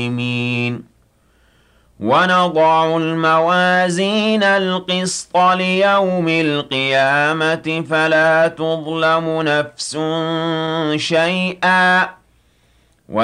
المسلمين ونضع الموازين القسط ليوم القيامة فلا تظلم نفس شيئا